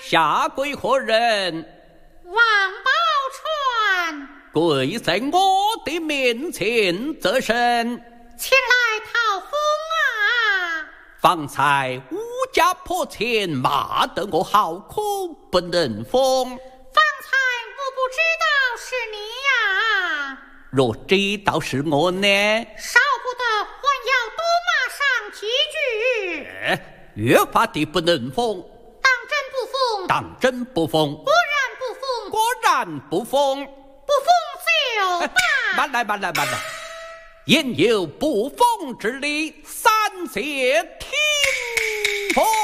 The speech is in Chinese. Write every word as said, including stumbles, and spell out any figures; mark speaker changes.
Speaker 1: 下跪何人？
Speaker 2: 王宝钏。
Speaker 1: 跪在我的面前，这身
Speaker 2: 前来讨封啊！
Speaker 1: 方才吴家婆前骂得我好苦，不能封。
Speaker 2: 方才我不知道是你呀、啊。
Speaker 1: 若知道是我呢？
Speaker 2: 少不得还要多骂上几句。
Speaker 1: 呃、越发的不能封。
Speaker 2: 当真不封？
Speaker 1: 当真不封。
Speaker 2: 果然不封。
Speaker 1: 果然不封。
Speaker 2: 不封就罢。
Speaker 1: 慢来慢来慢来，言有不封之理，三谢听封。